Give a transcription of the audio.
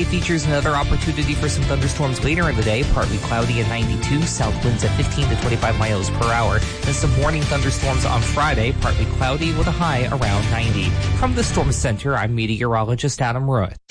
features another opportunity for some thunderstorms later in the day. Partly cloudy at 92, south winds at 15 to 25 miles per hour. And some morning thunderstorms on Friday, partly cloudy with a high around 90. From the Storm Center, I'm meteorologist Adam Root.